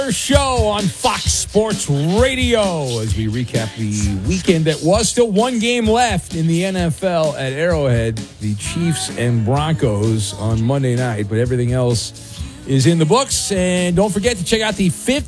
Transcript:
Show on Fox Sports Radio as we recap the weekend that was. Still one game left in the NFL at Arrowhead, the Chiefs and Broncos on Monday night, but everything else is in the books. And don't forget to check out the 5th